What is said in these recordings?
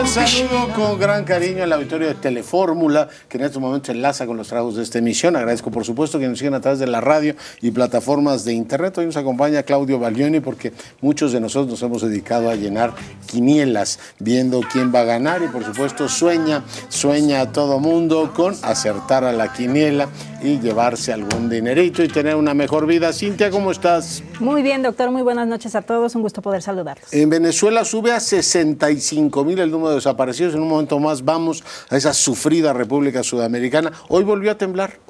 Saludo con gran cariño al auditorio de Telefórmula, que en estos momentos enlaza con los trabajos de esta emisión. Agradezco, por supuesto, que nos sigan a través de la radio y plataformas de internet. Hoy nos acompaña Claudio Baglioni, porque muchos de nosotros nos hemos dedicado a llenar quinielas, viendo quién va a ganar, y por supuesto sueña a todo mundo con acertar a la quiniela y llevarse algún dinerito y tener una mejor vida. Cintia, ¿cómo estás? Muy bien, doctor. Muy buenas noches a todos. Un gusto poder saludarlos. En Venezuela sube a 65,000 el número de desaparecidos. En un momento más vamos a esa sufrida República Sudamericana. Hoy volvió a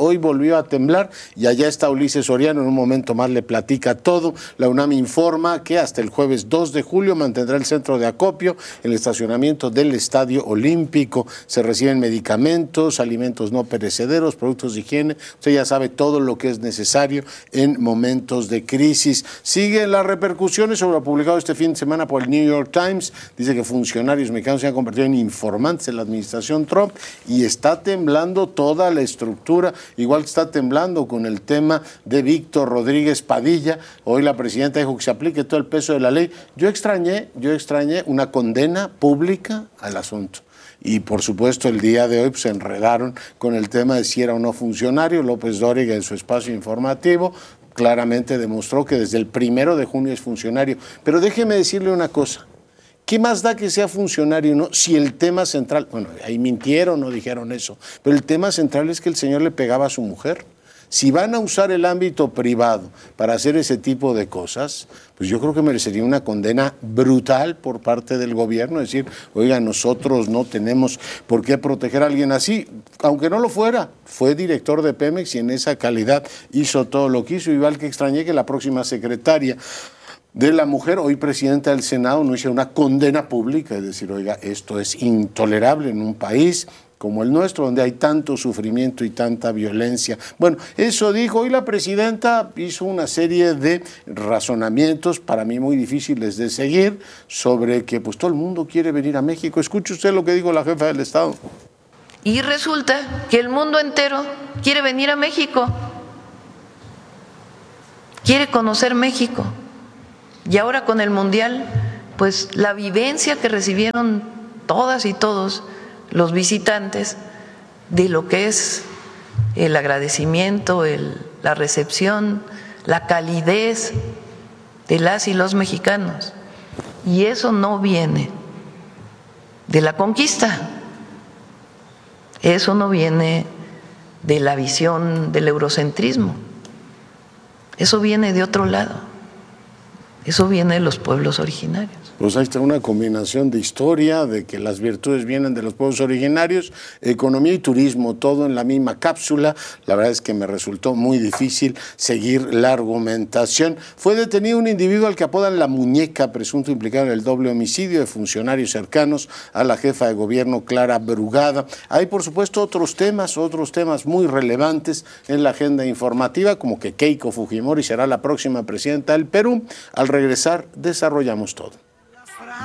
temblar y allá está Ulises Soriano. En un momento más le platica todo. La UNAM informa que hasta el jueves 2 de julio mantendrá el centro de acopio en el estacionamiento del Estadio Olímpico. Se reciben medicamentos, alimentos no perecederos, productos de higiene. Usted ya sabe todo lo que es necesario en momentos de crisis. Siguen las repercusiones sobre lo publicado este fin de semana por el New York Times. Dice que funcionarios mexicanos se han convertido en informantes de la administración Trump y está temblando toda la estructura, igual que está temblando con el tema de Víctor Rodríguez Padilla. Hoy la presidenta dijo que se aplique todo el peso de la ley. Yo extrañé una condena pública al asunto. Y por supuesto el día de hoy se enredaron con el tema de si era o no funcionario. López Dóriga en su espacio informativo claramente demostró que desde el 1 de junio es funcionario. Pero déjeme decirle una cosa. ¿Qué más da que sea funcionario, no? Si el tema central, bueno, ahí mintieron, no dijeron eso, pero el tema central es que el señor le pegaba a su mujer. Si van a usar el ámbito privado para hacer ese tipo de cosas, pues yo creo que merecería una condena brutal por parte del gobierno. Es decir, oiga, nosotros no tenemos por qué proteger a alguien así, aunque no lo fuera. Fue director de Pemex y en esa calidad hizo todo lo que hizo. Igual que extrañé que la próxima secretaria de la mujer, hoy presidenta del Senado, no hizo una condena pública, es decir, oiga, esto es intolerable en un país como el nuestro, donde hay tanto sufrimiento y tanta violencia. Bueno, eso dijo. Hoy la presidenta hizo una serie de razonamientos, para mí muy difíciles de seguir, sobre que pues todo el mundo quiere venir a México. Escuche usted lo que dijo la jefa del Estado. Y resulta que el mundo entero quiere venir a México, quiere conocer México. Y ahora con el Mundial, pues la vivencia que recibieron todas y todos los visitantes de lo que es el agradecimiento, la recepción, la calidez de las y los mexicanos. Y eso no viene de la conquista, eso no viene de la visión del eurocentrismo, eso viene de otro lado. Eso viene de los pueblos originarios. Pues ahí está una combinación de historia, de que las virtudes vienen de los pueblos originarios, economía y turismo, todo en la misma cápsula. La verdad es que me resultó muy difícil seguir la argumentación. Fue detenido un individuo al que apodan La Muñeca, presunto implicado en el doble homicidio de funcionarios cercanos a la jefa de gobierno, Clara Brugada. Hay, por supuesto, otros temas muy relevantes en la agenda informativa, como que Keiko Fujimori será la próxima presidenta del Perú. Al regresar, desarrollamos todo.